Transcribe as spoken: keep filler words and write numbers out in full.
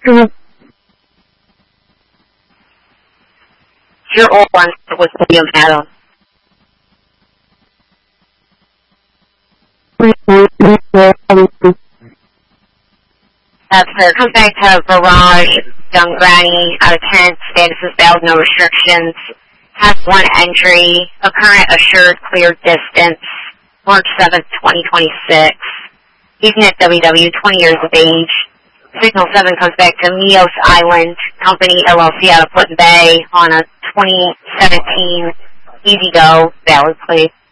Your old one was William Adams. That's her. Comes back to Barrage, Young Granny, out of ten, status is valid, no restrictions. Has one entry, a current assured clear distance, March seventh, twenty twenty-six. Even at W W, twenty years of age. Signal seven comes back to Mios Island Company, L L C, out of Put-in-Bay on a twenty seventeen Easy Go, valid plate.